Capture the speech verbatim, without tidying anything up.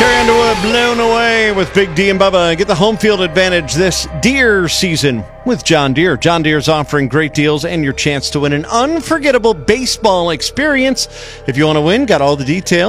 Carrie Underwood, Blown Away with Big D and Bubba. Get the home field advantage this deer season with John Deere. John Deere's offering great deals and your chance to win an unforgettable baseball experience. If you want to win, got all the details.